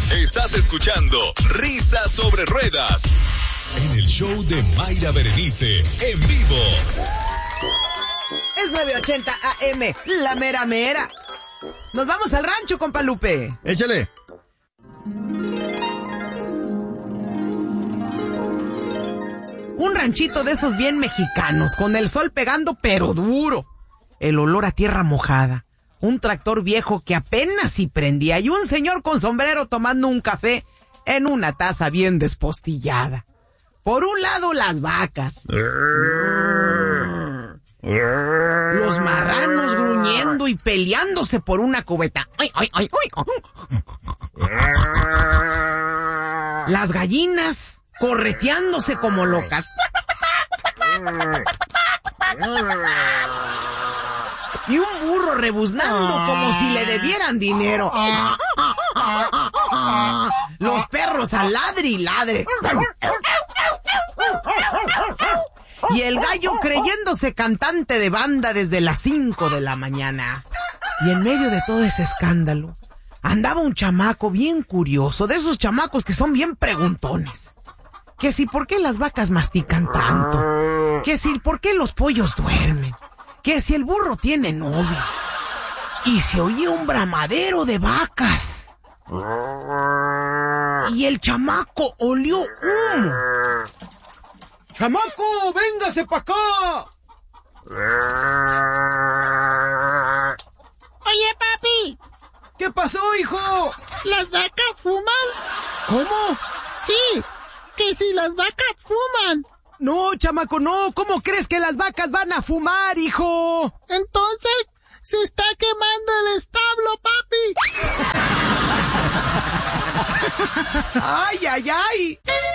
Estás escuchando Risas sobre Ruedas en el show de Mayra Berenice en vivo. Es 9:80 AM, la mera mera. Nos vamos al rancho, compa Lupe. Échale. Un ranchito de esos bien mexicanos, con el sol pegando pero duro. El olor a tierra mojada. Un tractor viejo que apenas si prendía y un señor con sombrero tomando un café en una taza bien despostillada. Por un lado las vacas. Los marranos gruñendo y peleándose por una cubeta. ¡Ay, ay, ay, ay! Las gallinas correteándose como locas. Y un burro rebuznando como si le debieran dinero. Los perros a ladre y ladre. Y el gallo creyéndose cantante de banda desde las 5 de la mañana. Y en medio de todo ese escándalo, andaba un chamaco bien curioso, de esos chamacos que son bien preguntones. Que si por qué las vacas mastican tanto, que si por qué los pollos duermen, que si el burro tiene novia. Y se oía un bramadero de vacas. Y el chamaco olió humo. ¡Chamaco, véngase pa' acá! Oye, papi. ¿Qué pasó, hijo? ¿Las vacas fuman? ¿Cómo? Sí, que si las vacas fuman. No, chamaco, no. ¿Cómo crees que las vacas van a fumar, hijo? Entonces, se está quemando el establo, papi. ¡Ay, ay, ay!